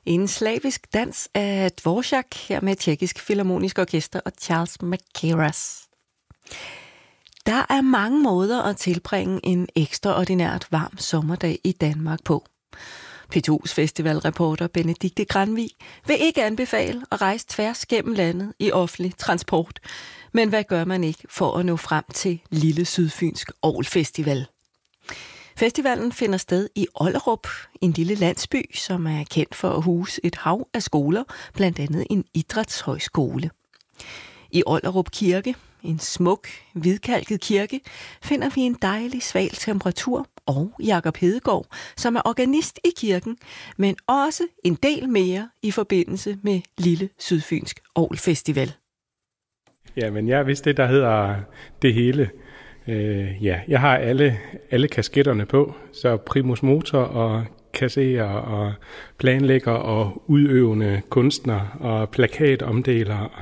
En slavisk dans af Dvorak her med Tjekkisk Filharmonisk Orkester og Charles Mackerras. Der er mange måder at tilbringe en ekstraordinært varm sommerdag i Danmark på. P2's festivalreporter Benedikte Granvig vil ikke anbefale at rejse tværs gennem landet i offentlig transport. Men hvad gør man ikke for at nå frem til Lille Sydfynsk Orgelfestival? Festivalen finder sted i Ollerup, en lille landsby, som er kendt for at huse et hav af skoler, blandt andet en idrætshøjskole. I Ollerup Kirke, en smuk, hvidkalket kirke, finder vi en dejlig sval temperatur og Jakob Hedegaard, som er organist i kirken, men også en del mere i forbindelse med Lille Sydfynsk Orgelfestival. Ja, men jeg vidste det, der hedder det hele. Jeg har alle kasketterne på, så primus motor og kasserer og planlægger og udøvende kunstner og plakatomdeler og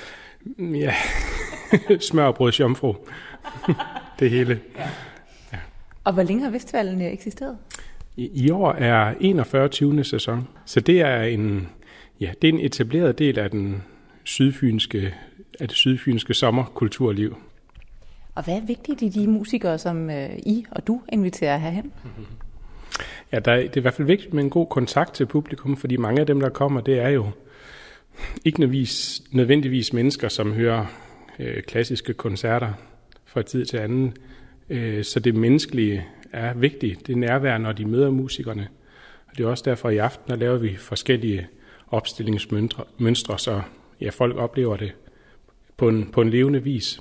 smørbrødsjomfru. Det hele. Ja. Og hvor længe har festivalen eksisteret? I år er 41. 20. sæson, så det er en etableret del af det sydfynske sommerkulturliv. Og hvad er vigtigt i de musikere, som I og du inviterer herhen? Ja, det er i hvert fald vigtigt med en god kontakt til publikum, fordi mange af dem, der kommer, det er jo ikke nødvendigvis mennesker, som hører klassiske koncerter fra tid til anden. Så det menneskelige er vigtigt. Det er nærvær, når de møder musikerne. Og det er også derfor i aften, der laver vi forskellige opstillingsmønstre, så folk oplever det på en levende vis.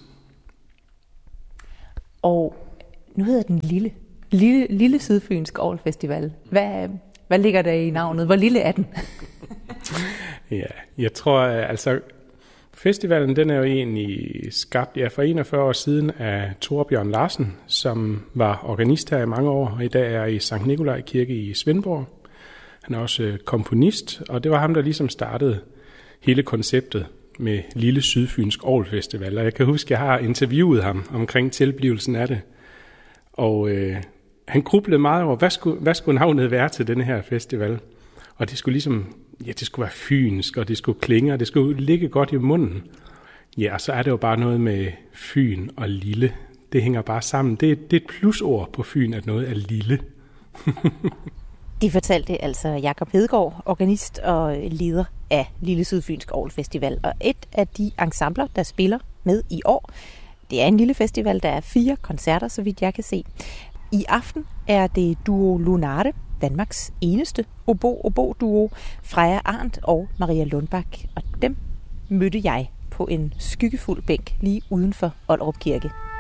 Og nu hedder den Lille Sydfynsk Orgelfestival. Hvad ligger der i navnet? Hvor lille er den? Ja, jeg tror festivalen den er jo egentlig skabt for 41 år siden af Torbjørn Larsen, som var organist her i mange år, og i dag er i Sankt Nikolaj Kirke i Svendborg. Han er også komponist, og det var ham, der ligesom startede hele konceptet med Lille Sydfynsk Orgelfestival. Og jeg kan huske, at jeg har interviewet ham omkring tilblivelsen af det. Og han grublede meget over, hvad skulle navnet være til denne her festival? Og det skulle ligesom, det skulle være fynsk, og det skulle klinge, og det skulle ligge godt i munden. Ja, og så er det jo bare noget med Fyn og lille. Det hænger bare sammen. Det er et plusord på Fyn, at noget er lille. Det fortalte altså Jakob Hedegaard, organist og leder af Lille Sydfynsk Orgelfestival. Og et af de ensembler, der spiller med i år, det er en lille festival, der er 4 koncerter, så vidt jeg kan se. I aften er det Duo Lunare, Danmarks eneste obo-duo, Freja Arndt og Maria Lundbak. Og dem mødte jeg på en skyggefuld bænk lige uden for Ollerup Kirke.